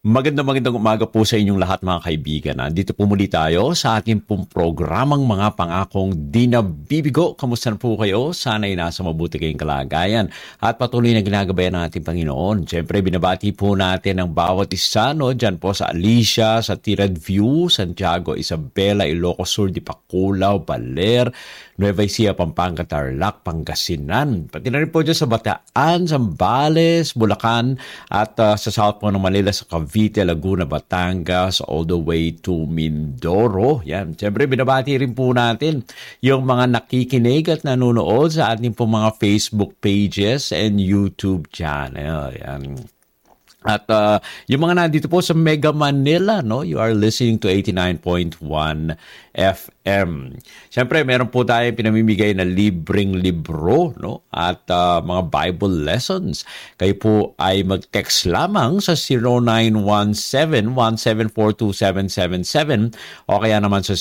Magandang umaga po sa inyong lahat mga kaibigan. Nandito po muli tayo sa ating pong programang mga pangakong di nabibigo. Kamusta na po kayo? Sana'y nasa mabuti kayong kalagayan at patuloy na ginagabayan ng ating Panginoon. Siyempre, binabati po natin ang bawat isa, no? Diyan po sa Alicia, sa Tirad View, Santiago, Isabela, Ilocos Sur, Dipaculaw, Baler, Nueva Ecija, Pampanga, Tarlac, Pangasinan. Pati na rin po dyan sa Bataan, Zambales, Bulacan at sa south po ng Manila, sa Cavite, Laguna, Batangas, all the way to Mindoro. Yan. Siyempre, binabati rin po natin yung mga nakikinig at nanonood sa ating po mga Facebook pages and YouTube channel. Yan. At yung mga nandito po sa Mega Manila, no, you are listening to 89.1 FM. Siyempre, meron po tayong pinamimigay na libreng libro, no, at mga Bible lessons. Kayo po ay mag-text lamang sa 0917-1742777 o kaya naman sa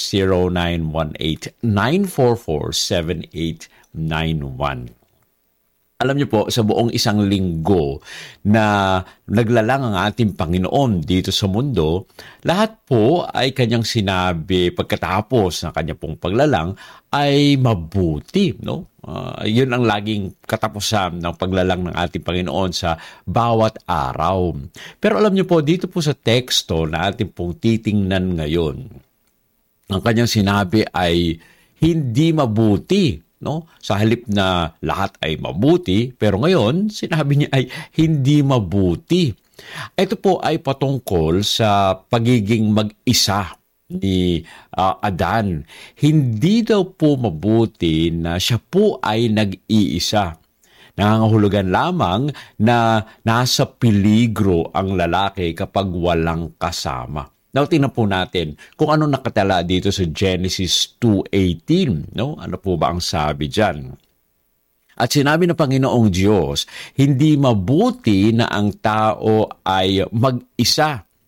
0918-944-7891. Alam niyo po, sa buong isang linggo na naglalang ang ating Panginoon dito sa mundo, lahat po ay kanyang sinabi pagkatapos ng kanya pong paglalang ay mabuti, no? Yun ang laging katapusan ng paglalang ng ating Panginoon sa bawat araw. Pero alam niyo po, dito po sa teksto na ating pong titingnan ngayon, ang kanyang sinabi ay hindi mabuti. No? Sa halip na lahat ay mabuti, pero ngayon sinabi niya ay hindi mabuti. Ito po ay patungkol sa pagiging mag-isa ni Adan. Hindi daw po mabuti na siya po ay nag-iisa. Nangangahulugan lamang na nasa peligro ang lalaki kapag walang kasama. Now, tingnan po natin kung ano nakatala dito sa Genesis 2:18. No? Ano po ba ang sabi dyan? At sinabi ng Panginoong Diyos, hindi mabuti na ang tao ay mag-isa.